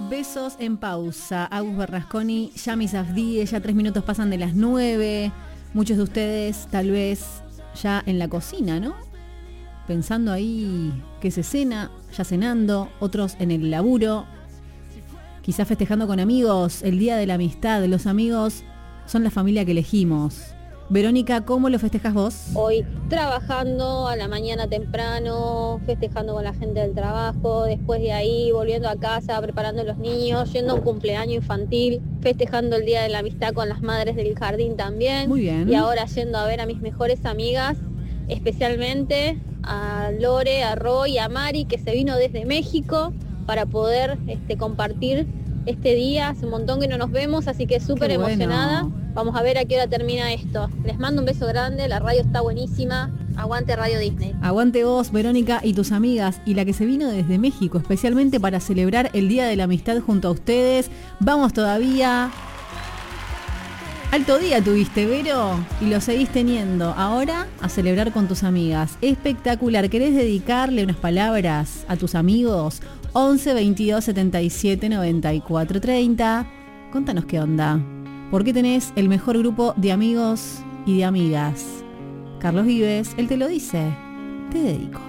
Besos en pausa. Agus Berrasconi, Yami Safdie, ya 3 minutos pasan de las 9. Muchos de ustedes tal vez ya en la cocina, ¿no? Pensando ahí que se cena, ya cenando, otros en el laburo, quizás festejando con amigos, el Día de la Amistad. Los amigos son la familia que elegimos. Verónica, ¿cómo lo festejas vos? Hoy trabajando a la mañana temprano, festejando con la gente del trabajo, después de ahí volviendo a casa, preparando a los niños, yendo a un cumpleaños infantil, festejando el Día de la Amistad con las madres del jardín también. Muy bien. Y ahora yendo a ver a mis mejores amigas, especialmente a Lore, a Roy y a Mari, que se vino desde México para poder compartir este día. Hace un montón que no nos vemos, así que súper emocionada. Vamos a ver a qué hora termina esto. Les mando un beso grande, la radio está buenísima. Aguante Radio Disney. Aguante vos, Verónica, y tus amigas, y la que se vino desde México, especialmente para celebrar el Día de la Amistad junto a ustedes. Vamos todavía. Alto día tuviste, Vero, y lo seguís teniendo. Ahora a celebrar con tus amigas. Espectacular. ¿Querés dedicarle unas palabras a tus amigos? 11 22 77 94 30. Contanos qué onda. ¿Por qué tenés el mejor grupo de amigos y de amigas? Carlos Vives, él te lo dice. Te dedico.